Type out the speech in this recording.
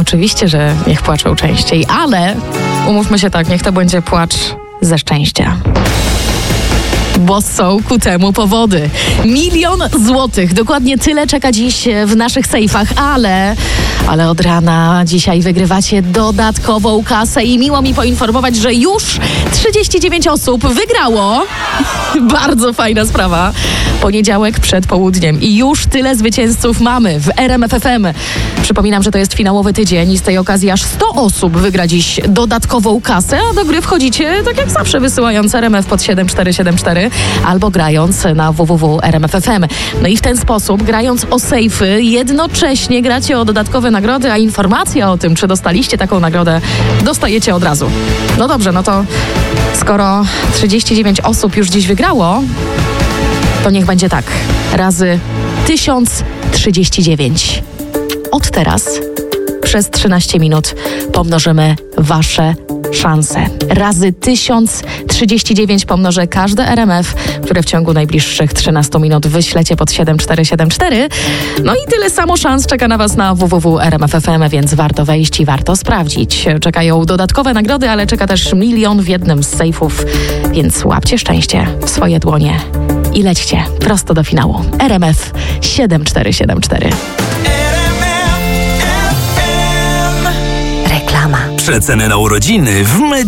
oczywiście, że niech płaczą częściej, ale umówmy się tak, niech to będzie płacz ze szczęścia. Bo są ku temu powody. 1 000 000 złotych, dokładnie tyle czeka dziś w naszych sejfach, ale od rana dzisiaj wygrywacie dodatkową kasę i miło mi poinformować, że już 39 osób wygrało. Bardzo fajna sprawa. Poniedziałek przed południem i już tyle zwycięzców mamy w RMF FM. Przypominam, że to jest finałowy tydzień i z tej okazji aż 100 osób wygra dziś dodatkową kasę, a do gry wchodzicie tak jak zawsze, wysyłając RMF pod 7474 albo grając na www.rmf.fm. No i w ten sposób, grając o sejfy, jednocześnie gracie o dodatkowe nagrody, a informacja o tym, czy dostaliście taką nagrodę, dostajecie od razu. No dobrze, no to skoro 39 osób już dziś wygrało, to niech będzie tak. Razy 1039. Od teraz przez 13 minut pomnożymy wasze szanse. Razy 1039 pomnożę każde RMF, które w ciągu najbliższych 13 minut wyślecie pod 7474. No i tyle samo szans czeka na was na www.rmf.fm, więc warto wejść i warto sprawdzić. Czekają dodatkowe nagrody, ale czeka też 1 000 000 w jednym z sejfów, więc łapcie szczęście w swoje dłonie i lećcie prosto do finału. RMF 7474. Przeceny na urodziny w